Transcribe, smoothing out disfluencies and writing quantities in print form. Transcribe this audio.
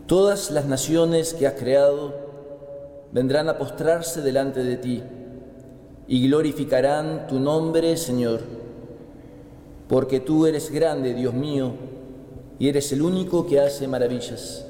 Todas las naciones que has creado vendrán a postrarse delante de ti y glorificarán tu nombre, Señor, porque tú eres grande, Dios mío, y eres el único que hace maravillas.